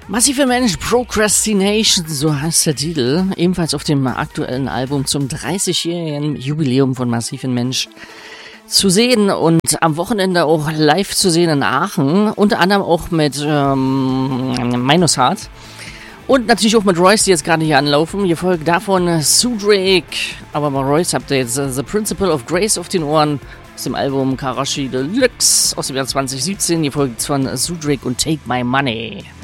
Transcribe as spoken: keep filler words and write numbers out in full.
Massive Mensch, Procrastination, so heißt der Titel, ebenfalls auf dem aktuellen Album zum dreißigjährigen Jubiläum von Massiven Mensch zu sehen und am Wochenende auch live zu sehen in Aachen, unter anderem auch mit ähm, Minus Heart und natürlich auch mit Royce, die jetzt gerade hier anlaufen. Hier folgt davon Sue Drake, aber bei Royce habt ihr jetzt The Principle of Grace auf den Ohren aus dem Album Karashi Deluxe aus dem Jahr zwanzig siebzehn. Hier folgt von Sue Drake und Take My Money.